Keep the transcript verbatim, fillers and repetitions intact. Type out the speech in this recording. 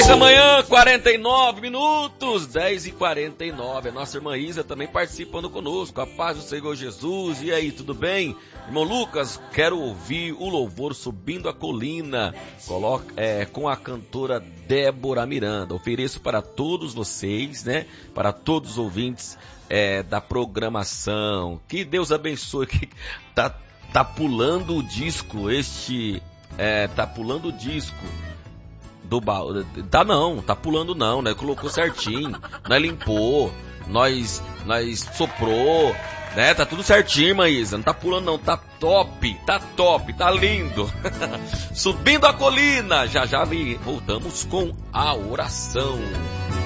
dez da manhã, quarenta e nove minutos, dez e quarenta e nove. A nossa irmã Isa também participando conosco. A paz do Senhor Jesus. E aí, tudo bem? Irmão Lucas, quero ouvir o louvor Subindo a Colina, coloca, é, com a cantora Débora Miranda. Ofereço para todos vocês, né? Para todos os ouvintes é, da programação. Que Deus abençoe. Que tá, tá pulando o disco, este... É, tá pulando o disco. Do baú. Tá não, tá pulando não, né? Colocou certinho, nós limpou, nós, nós soprou, né? Tá tudo certinho, irmã Isa, não tá pulando não, tá top, tá top, tá lindo. Subindo a colina, já já voltamos com a oração.